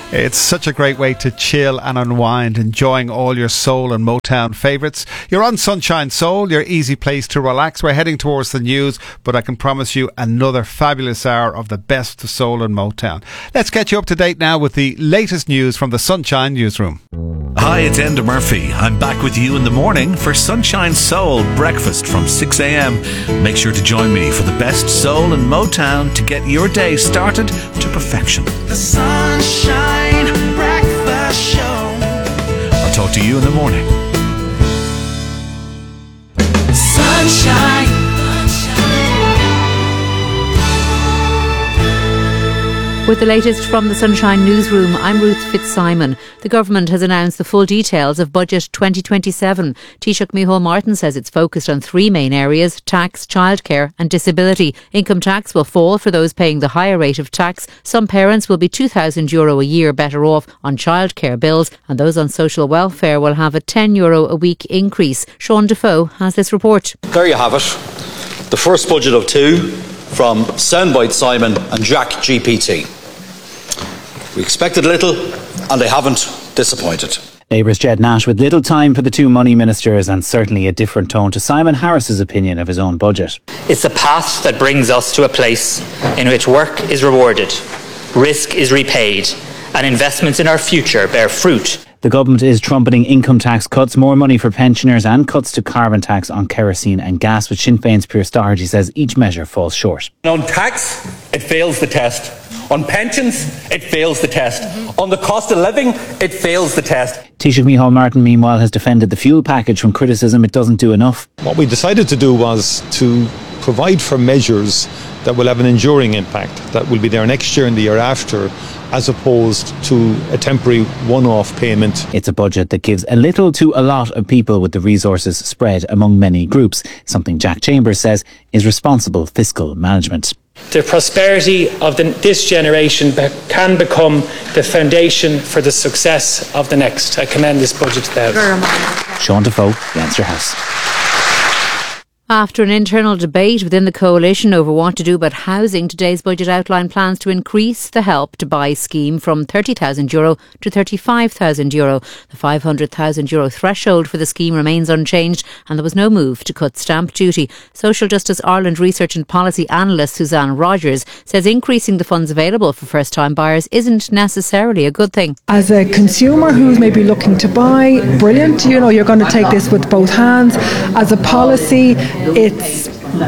It's such a great way to chill and unwind, enjoying all your soul and Motown favourites. You're on Sunshine Soul, your easy place to relax. We're heading towards the news, but I can promise you another fabulous hour of the best of soul and Motown. Let's get you up to date now with the latest news from the Sunshine Newsroom. Hi, it's Enda Murphy. I'm back with you in the morning for Sunshine Soul breakfast from 6 a.m. Make sure to join me for the best soul and Motown to get your day started to perfection. The Sunshine Breakfast Show. I'll talk to you in the morning. Sunshine. With the latest from the Sunshine Newsroom, I'm Ruth Fitzsimon. The government has announced the full details of Budget 2027. Taoiseach Micheál Martin says it's focused on three main areas: tax, childcare and disability. Income tax will fall for those paying the higher rate of tax. Some parents will be €2,000 a year better off on childcare bills, and those on social welfare will have a €10 a week increase. Sean Defoe has this report. There you have it. The first budget of two from Soundbite Simon and Jack GPT. We expected little, and they haven't disappointed. Labour's Jed Nash with little time for the two money ministers and certainly a different tone to Simon Harris's opinion of his own budget. It's a path that brings us to a place in which work is rewarded, risk is repaid, and investments in our future bear fruit. The government is trumpeting income tax cuts, more money for pensioners and cuts to carbon tax on kerosene and gas, but Sinn Féin's Pearse Doherty says each measure falls short. On tax, it fails the test. On pensions, it fails the test. On the cost of living, it fails the test. Taoiseach Micheál Martin, meanwhile, has defended the fuel package from criticism it doesn't do enough. What we decided to do was to provide for measures that will have an enduring impact, that will be there next year and the year after, as opposed to a temporary one-off payment. It's a budget that gives a little to a lot of people with the resources spread among many groups, something Jack Chambers says is responsible fiscal management. The prosperity of this generation can become the foundation for the success of the next. I commend this budget to the House. Sean Defoe, Leinster House. After an internal debate within the coalition over what to do about housing, today's budget outlined plans to increase the Help to Buy scheme from €30,000 to €35,000. The €500,000 threshold for the scheme remains unchanged, and there was no move to cut stamp duty. Social Justice Ireland research and policy analyst Suzanne Rogers says increasing the funds available for first-time buyers isn't necessarily a good thing. As a consumer who's maybe looking to buy, brilliant, you're going to take this with both hands. As a policy, it's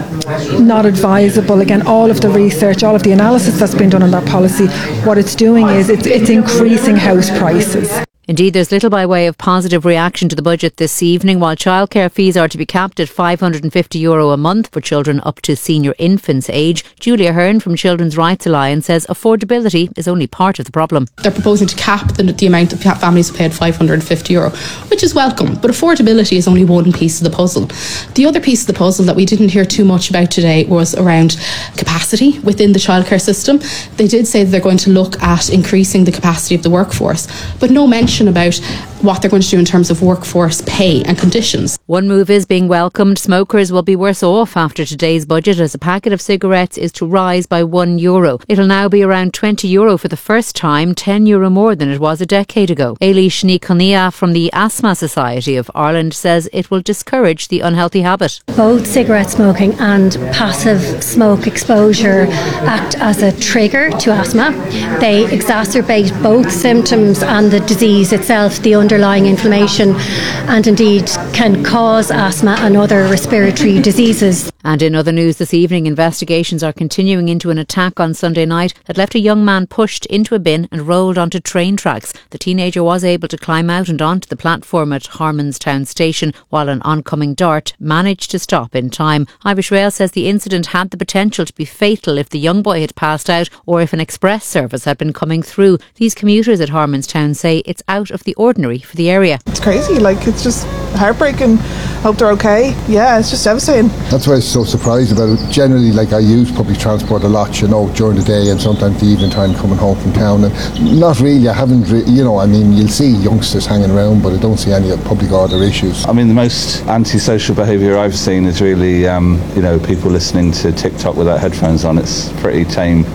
not advisable. Again, all of the research, all of the analysis that's been done on that policy, what it's doing is it's increasing house prices. Indeed, there's little by way of positive reaction to the budget this evening. While childcare fees are to be capped at €550 a month for children up to senior infants age, Julia Hearn from Children's Rights Alliance says affordability is only part of the problem. They're proposing to cap the amount of families who pay at €550, which is welcome, but affordability is only one piece of the puzzle. The other piece of the puzzle that we didn't hear too much about today was around capacity within the childcare system. They did say that they're going to look at increasing the capacity of the workforce, but no mention about what they're going to do in terms of workforce pay and conditions. One move is being welcomed. Smokers will be worse off after today's budget, as a packet of cigarettes is to rise by €1. It'll now be around €20 for the first time, €10 more than it was a decade ago. Eilish Ní Conia from the Asthma Society of Ireland says it will discourage the unhealthy habit. Both cigarette smoking and passive smoke exposure act as a trigger to asthma. They exacerbate both symptoms and the disease itself, the underlying inflammation, and indeed can cause asthma and other respiratory diseases. And in other news this evening, investigations are continuing into an attack on Sunday night that left a young man pushed into a bin and rolled onto train tracks. The teenager was able to climb out and onto the platform at Harmonstown station, while an oncoming Dart managed to stop in time. Irish Rail says the incident had the potential to be fatal if the young boy had passed out or if an express service had been coming through. These commuters at Harmonstown say it's out of the ordinary for the area. It's crazy, it's just heartbreaking. Hope they're okay. Yeah, it's just devastating. That's why I was so surprised about it. Generally, I use public transport a lot, during the day and sometimes the evening time coming home from town. And not really, I haven't, you'll see youngsters hanging around, but I don't see any public order issues. I mean, the most antisocial behaviour I've seen is really, people listening to TikTok without headphones on. It's pretty tame.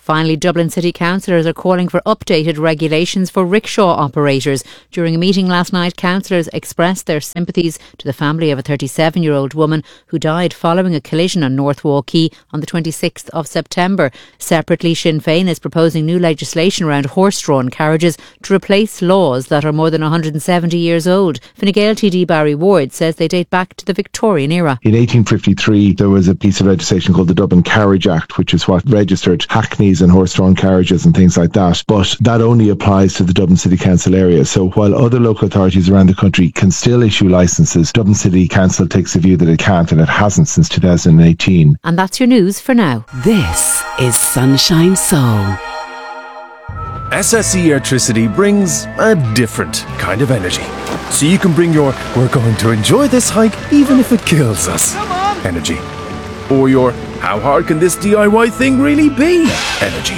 Finally, Dublin City councillors are calling for updated regulations for rickshaw operators. During a meeting last night, councillors expressed their sympathies to the family of a 37-year-old woman who died following a collision on North Wall Quay on the 26th of September. Separately, Sinn Féin is proposing new legislation around horse-drawn carriages to replace laws that are more than 170 years old. Fine Gael TD Barry Ward says they date back to the Victorian era. In 1853, there was a piece of legislation called the Dublin Carriage Act, which is what registered hackneys and horse-drawn carriages and things like that. But that only applies to the Dublin City Council area. So while other local authorities around the country can still issue licences, Dublin City Council takes the view that it can't, and it hasn't since 2018. And that's your news for now. This is Sunshine Soul. SSE Airtricity brings a different kind of energy. So you can bring your "we're going to enjoy this hike even if it kills us" energy. Or your "how hard can this DIY thing really be" energy.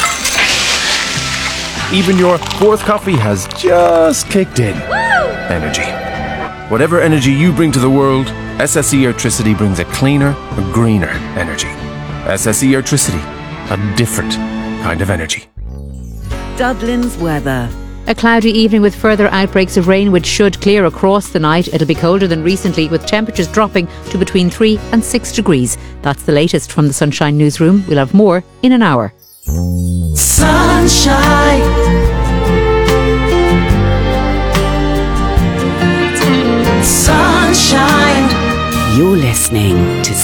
Even your fourth coffee has just kicked in energy. Whatever energy you bring to the world, SSE Airtricity brings a cleaner, a greener energy. SSE Airtricity, a different kind of energy. Dublin's weather. A cloudy evening with further outbreaks of rain, which should clear across the night. It'll be colder than recently, with temperatures dropping to between 3 and 6 degrees. That's the latest from the Sunshine Newsroom. We'll have more in an hour. Sunshine. Sunshine. You're listening to